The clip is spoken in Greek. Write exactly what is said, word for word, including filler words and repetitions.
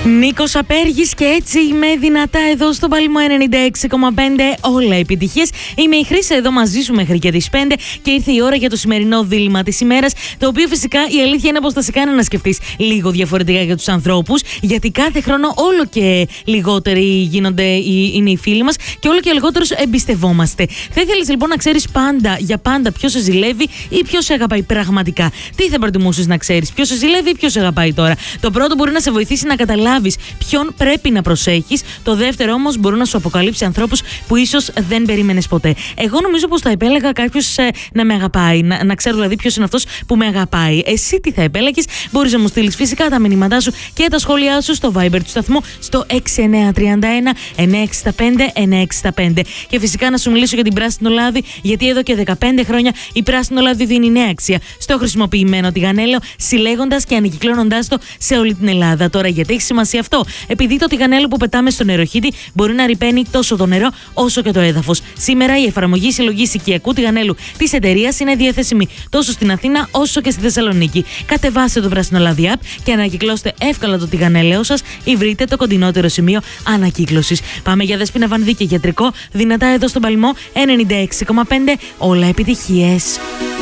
Νίκος Απέργης και έτσι είμαι δυνατά εδώ στον Παλμό ενενήντα έξι κόμμα πέντε. Όλα επιτυχίες. Είμαι η Χρύσα εδώ μαζί σου μέχρι και τις πέντε και ήρθε η ώρα για το σημερινό δίλημμα της ημέρας. Το οποίο φυσικά η αλήθεια είναι πως θα σε κάνει να σκεφτείς λίγο διαφορετικά για τους ανθρώπους. Γιατί κάθε χρόνο όλο και λιγότεροι γίνονται, είναι οι φίλοι μας και όλο και λιγότερους εμπιστευόμαστε. Θα ήθελες λοιπόν να ξέρεις πάντα για πάντα ποιος σε ζηλεύει ή ποιος σε αγαπάει πραγματικά. Τι θα προτιμούσες να ξέρεις, ποιος σε ζηλεύει ή ποιος σε αγαπάει τώρα. Το πρώτο μπορεί να σε βοηθήσει να καταλάβεις ποιον πρέπει να προσέχεις. Το δεύτερο όμως μπορεί να σου αποκαλύψει ανθρώπους που ίσως δεν περίμενες ποτέ. Εγώ νομίζω πως θα επέλεγα κάποιος ε, να με αγαπάει. Να, να ξέρω δηλαδή ποιος είναι αυτός που με αγαπάει. Εσύ τι θα επέλεγες? Μπορείς να μου στείλεις φυσικά τα μηνύματά σου και τα σχόλιά σου στο Viber του σταθμού στο έξι εννιά τρία ένα εννιά έξι πέντε εννιά έξι πέντε. Και φυσικά να σου μιλήσω για την πράσινο λάδι, γιατί εδώ και δεκαπέντε χρόνια η πράσινο λάδι δίνει νέα αξία στο χρησιμοποιημένο τηγανέλαιο, συλλέγοντας και ανακυκλώνοντας το σε όλη την Ελλάδα. Τώρα γιατί έχει σημασία αυτό? Επειδή το τηγανέλαιο που πετάμε στο νεροχύτη μπορεί να ρυπαίνει τόσο το νερό όσο και το έδαφος. Σήμερα η εφαρμογή συλλογής οικιακού τηγανέλου της εταιρείας είναι διαθέσιμη τόσο στην Αθήνα όσο και στη Θεσσαλονίκη. Κατεβάστε το πράσινο λάδι app και ανακυκλώστε εύκολα το τηγανέλαιό σας ή βρείτε το κοντινότερο σημείο ανακύκλωσης. Πάμε για Δέσποινα Βανδύ και γιατρικό, δυνατά εδώ στον Παλμό ενενήντα έξι κόμμα πέντε. Όλα επιτυχίες.